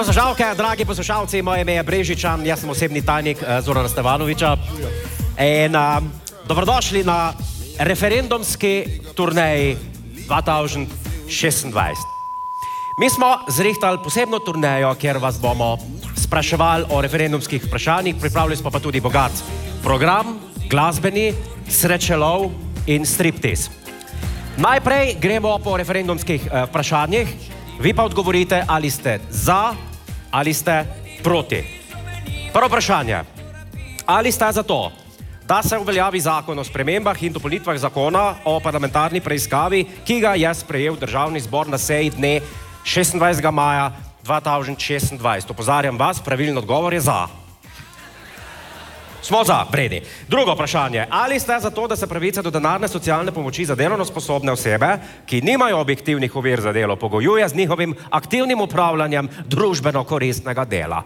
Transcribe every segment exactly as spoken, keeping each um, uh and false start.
Poslušalke, dragi poslušalci, moje ime je Brežičan, jaz sem osebni tajnik uh, Zorana Stevanoviča. In uh, dobrodošli na referendumski turneji dva tisoč šestindvajset. Mi smo zrihtali posebno turnejo, kjer vas bomo spraševali o referendumskih vprašanjih, pripravili smo pa tudi bogat program, glasbeni, srečelov in striptiz. Najprej gremo po referendumskih uh, vprašanjih, vi pa odgovorite, ali ste za ali ste proti. Prvo vprašanje. Ali ste za to, da se uveljavi zakon o spremembah in dopolnitvah zakona o parlamentarni preiskavi, ki ga je sprejel Državni zbor na seji dne šestindvajsetega maja dva tisoč šestindvajset. Opozarjam vas, pravilni odgovor je za. Smo za, vredi. Drugo vprašanje. Ali ste za to, da se pravice do denarne socialne pomoči za delovno sposobne osebe, ki nimajo objektivnih ovir za delo, pogojuje z njihovim aktivnim upravljanjem družbeno koristnega dela?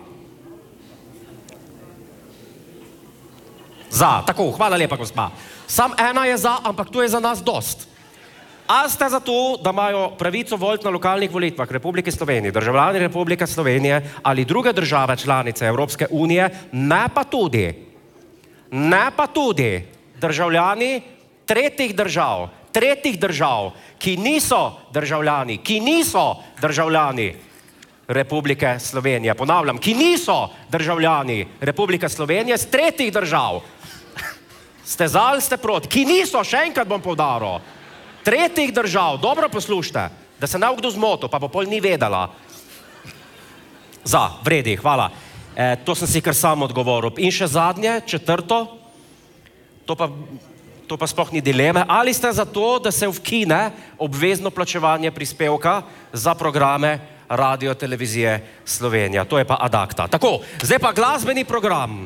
Za. Tako, hvala lepa, gospa. Sam ena je za, ampak tu je za nas dost. Ali ste za to, da imajo pravico voliti na lokalnih volitvah Republike Slovenije, državljani Republike Slovenije ali druge države članice Evropske unije, ne pa tudi Ne pa tudi državljani tretjih držav, tretjih držav, ki niso državljani, ki niso državljani Republike Slovenije. Ponavljam, ki niso državljani Republike Slovenije z tretjih držav. Ste za ali ste proti? Ki niso, še enkrat bom poudaril, tretjih držav. Dobro poslušajte, da se ne bo kdo zmotil, pa bo pol ni vedela. Za, vredi, hvala. E, to sem si kar sam odgovoril. In še zadnje, četrto, to pa, to pa sploh ni dileme. Ali ste za to, da se ukine obvezno plačevanje prispevka za programe Radio Televizije Slovenija? To je pa ad acta. Tako, zdaj pa glasbeni program.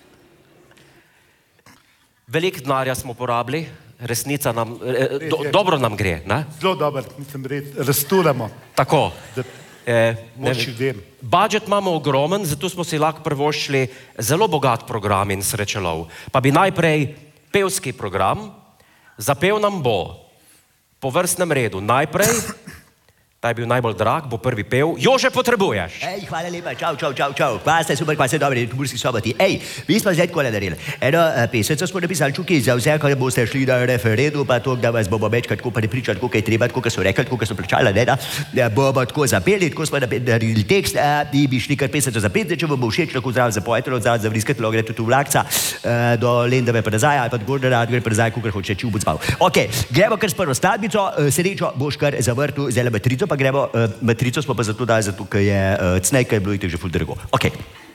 Veliko denarja smo porabili, resnica nam, eh, do, dobro nam gre, ne? Zelo dobro, mislim, red, razturamo. Tako. Eh, budžet imamo ogromen, zato smo si lahko privoščili zelo bogat program in srečelov. Pa bi najprej pevski program, zapel nam bo po vrstnem redu. Najprej, ta je bil najbolj drag, bo prvi pev. Jože, potrebuješ. Ej, hvala lepa, čau, čau, čau, čau. Pa ste super, pa ste dobri, v Murski Soboti. Ej, vi smo zdaj tako naredili. Eno pesnico smo napisali čuki za vse, ko boste šli na referendum, pa to, da vas bomo večkrat tako prepričali, koliko je treba, koliko so rekli, koliko so plačali, ne, da bomo tako zapeli, tako smo naredili tekst, in bi šli kar pesnico zapeti, če vam bo všeč, lahko zdrav zapojete, odzad za vriskati, lahko gre tudi v Vlakca, do Lendave predazaja, ali pa tako da gre predazaj, koliko hoče, če bo zbal. Ok, gremo kar s prvo skladbico, srečo boš kar zavrtu zdaj matrico, pa gremo, uh, matrico smo pa zato dali, zato ker je uh, cnej, ker je bilo itek že ful drago. Ok.